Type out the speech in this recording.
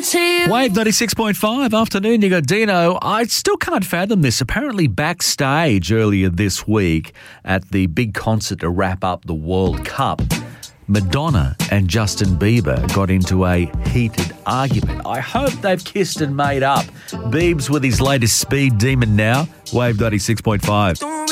into you. Wave 96.5 afternoon. You got Dino. I still can't fathom this. Apparently backstage earlier this week at the big concert to wrap up the World Cup, Madonna and Justin Bieber got into a heated argument. I hope they've kissed and made up. Biebs with his latest Speed Demon now. Wave 96.5.